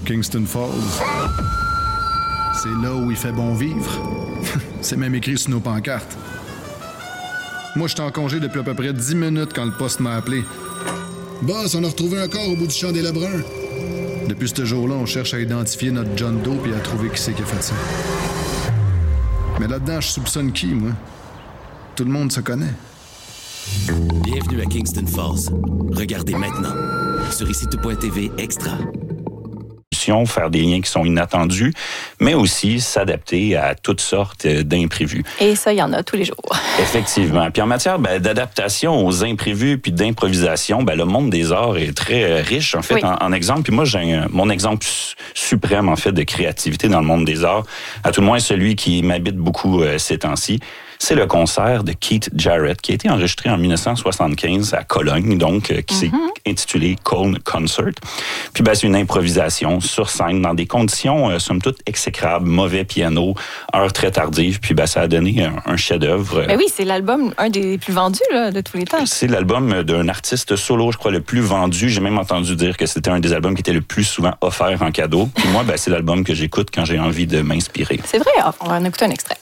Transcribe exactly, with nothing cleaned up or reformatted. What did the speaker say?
Kingston Falls. C'est là où il fait bon vivre. C'est même écrit sur nos pancartes. Moi, j'étais en congé depuis à peu près dix minutes quand le poste m'a appelé. Boss, on a retrouvé un corps au bout du champ des Lebrun. Depuis ce jour-là, on cherche à identifier notre John Doe et à trouver qui c'est qui a fait ça. Mais là-dedans, je soupçonne qui, moi? Tout le monde se connaît. Bienvenue à Kingston Falls. Regardez maintenant sur ici tout point t v Extra. Faire des liens qui sont inattendus, mais aussi s'adapter à toutes sortes d'imprévus. Et ça, il y en a tous les jours. Effectivement. Puis en matière ben, d'adaptation aux imprévus puis d'improvisation, ben, le monde des arts est très riche, en fait, oui. en, en exemple. Puis moi, j'ai un, mon exemple suprême, en fait, de créativité dans le monde des arts, à tout le moins celui qui m'habite beaucoup euh, ces temps-ci. C'est le concert de Keith Jarrett qui a été enregistré en dix-neuf cent soixante-quinze à Cologne, donc euh, qui mm-hmm. s'est intitulé Cone Concert. Puis ben, c'est une improvisation sur scène dans des conditions euh, somme toute exécrables, mauvais piano, heure très tardive. Puis ben, ça a donné un, un chef-d'œuvre. Ben oui, c'est l'album un des plus vendus là, de tous les temps. C'est l'album d'un artiste solo, je crois, le plus vendu. J'ai même entendu dire que c'était un des albums qui était le plus souvent offert en cadeau. Puis moi, ben, c'est l'album que j'écoute quand j'ai envie de m'inspirer. C'est vrai, on va en écouter un extrait.